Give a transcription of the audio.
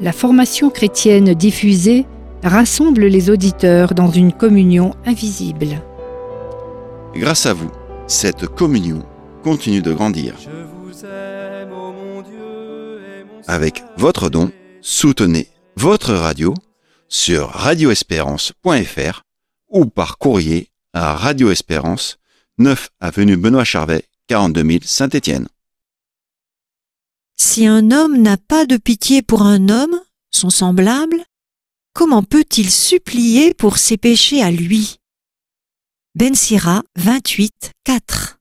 La formation chrétienne diffusée rassemble les auditeurs dans une communion invisible. Grâce à vous, cette communion continue de grandir. Avec votre don, soutenez votre radio sur radioespérance.fr ou par courrier à Radio Espérance, 9 avenue Benoît Charvet, 42 000 Saint-Étienne. Si un homme n'a pas de pitié pour un homme, son semblable, comment peut-il supplier pour ses péchés à lui? Ben Sira 28, 4.